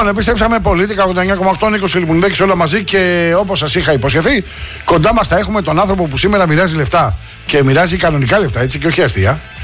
Λοιπόν, επιστρέψαμε Πολίτικα 89,8 Νίκος Φιλιππουνιδάκης όλα μαζί και όπως σας είχα υποσχεθεί, κοντά μας θα έχουμε τον άνθρωπο που σήμερα μοιράζει λεφτά και μοιράζει κανονικά λεφτά, έτσι και όχι αστεία.